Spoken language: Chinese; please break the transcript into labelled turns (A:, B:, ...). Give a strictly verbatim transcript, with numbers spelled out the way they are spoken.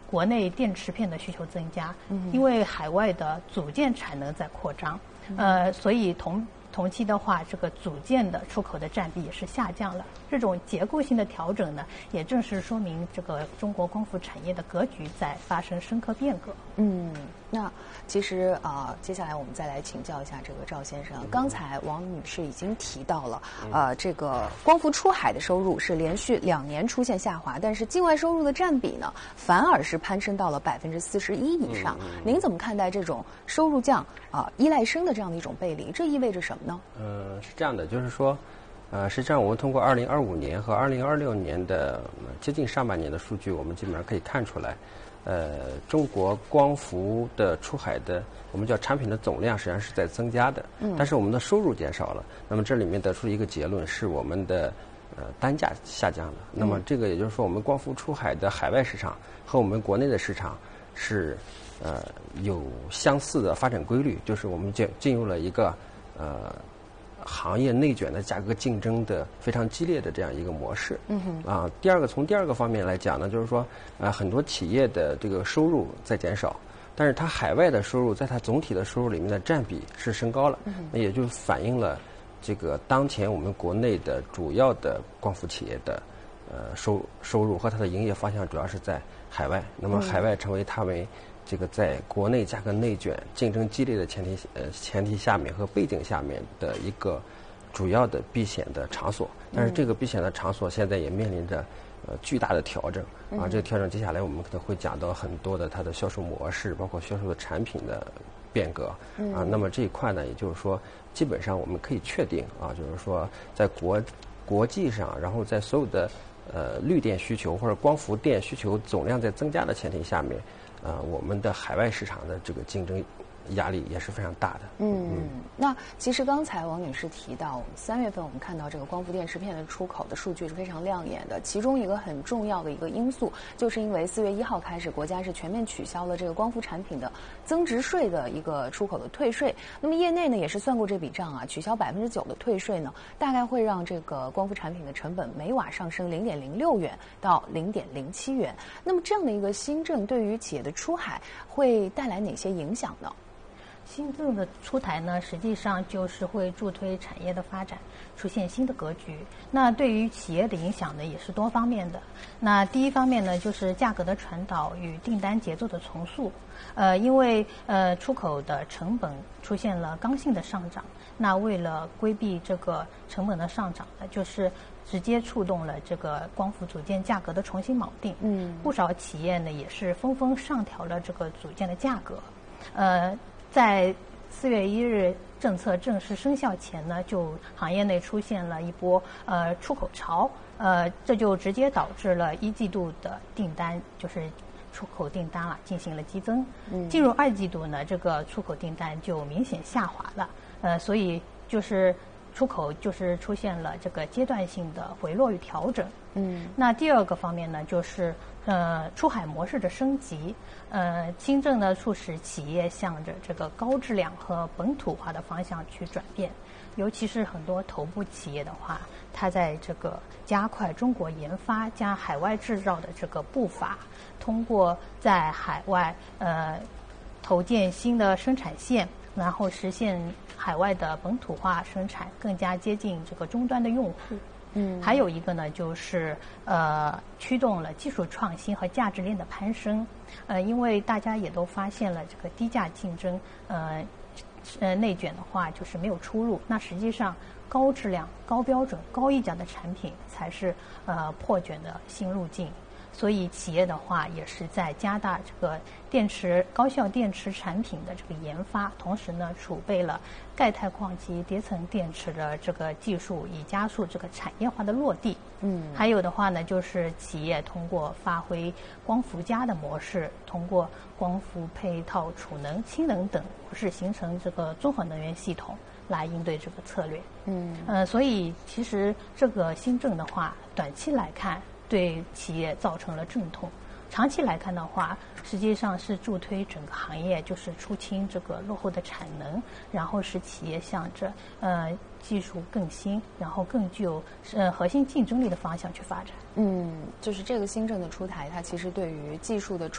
A: 国内电池片的需求增加，嗯、因为海外的组件产能在扩张，嗯、呃，所以同同期的话，这个组件的出口的占比也是下降了。这种结构性的调整呢，也正是说明这个中国光伏产业的格局在发生深刻变革。
B: 嗯，那其实啊、呃，接下来我们再来请教一下这个赵先生。刚才王女士已经提到了，呃，这个光伏出海的收入是连续两年出现下滑，但是境外收入的占比呢，反而是攀升到了百分之四十一以上。您怎么看待这种收入降啊、呃、依赖升的这样的一种背离？这意味着什么呢？
C: 嗯，是这样的，就是说。呃，实际上我们通过二零二五年和二零二六年的、呃、接近上半年的数据，我们基本上可以看出来，呃，中国光伏的出海的我们叫产品的总量实际上是在增加的，嗯，但是我们的收入减少了。那么这里面得出一个结论是我们的呃单价下降了。那么这个也就是说，我们光伏出海的海外市场和我们国内的市场是呃有相似的发展规律，就是我们进进入了一个呃。行业内卷的价格竞争的非常激烈的这样一个模式。嗯哼。啊，第二个从第二个方面来讲呢，就是说，呃，很多企业的这个收入在减少，但是它海外的收入在它总体的收入里面的占比是升高了。嗯哼。那也就反映了这个当前我们国内的主要的光伏企业的呃收收入和它的营业方向主要是在海外。那么海外成为它为这个在国内价格内卷、竞争激烈的前提呃前提下面和背景下面的一个主要的避险的场所，但是这个避险的场所现在也面临着呃巨大的调整啊。这个调整接下来我们可能会讲到很多的它的销售模式，包括销售的产品的变革啊。那么这一块呢，也就是说，基本上我们可以确定啊，就是说在国国际上，然后在所有的呃绿电需求或者光伏电需求总量在增加的前提下面。呃，我们的海外市场的这个竞争压力也是非常大的。
B: 嗯，嗯那其实刚才王女士提到，我们三月份我们看到这个光伏电池片的出口的数据是非常亮眼的，其中一个很重要的一个因素，就是因为四月一号开始，国家是全面取消了这个光伏产品的增值税的一个出口的退税。那么业内呢也是算过这笔账啊，取消百分之九的退税呢，大概会让这个光伏产品的成本每瓦上升零点零六元到零点零七元。那么这样的一个新政对于企业的出海会带来哪些影响呢？
A: 新政的出台呢，实际上就是会助推产业的发展，出现新的格局。那对于企业的影响呢，也是多方面的。那第一方面呢，就是价格的传导与订单节奏的重塑。呃，因为呃出口的成本出现了刚性的上涨，那为了规避这个成本的上涨呢，就是直接触动了这个光伏组件价格的重新锚定。嗯，不少企业呢也是纷纷上调了这个组件的价格。呃。在四月一日政策正式生效前呢，就行业内出现了一波呃出口潮，呃，这就直接导致了一季度的订单就是出口订单啊进行了激增。嗯，进入二季度呢，这个出口订单就明显下滑了，呃，所以就是出口就是出现了这个阶段性的回落与调整。嗯，那第二个方面呢，就是呃出海模式的升级。呃，新政呢促使企业向着这个高质量和本土化的方向去转变，尤其是很多头部企业的话，它在这个加快中国研发加海外制造的这个步伐，通过在海外呃投建新的生产线，然后实现海外的本土化生产，更加接近这个终端的用户。嗯，还有一个呢，就是呃，驱动了技术创新和价值链的攀升。呃，因为大家也都发现了这个低价竞争，呃，呃内卷的话就是没有出路。那实际上，高质量、高标准、高溢价的产品才是呃破卷的新路径。所以企业的话也是在加大这个电池高效电池产品的这个研发，同时呢储备了钙钛矿及叠层电池的这个技术，以加速这个产业化的落地。嗯，还有的话呢，就是企业通过发挥光伏加的模式，通过光伏配套储能、氢能等模式，形成这个综合能源系统来应对这个策略。嗯，呃，所以其实这个新政的话，短期来看，对企业造成了阵痛，长期来看的话，实际上是助推整个行业，就是出清这个落后的产能，然后使企业向着呃技术更新，然后更具有呃核心竞争力的方向去发展。
B: 嗯，就是这个新政的出台，它其实对于技术的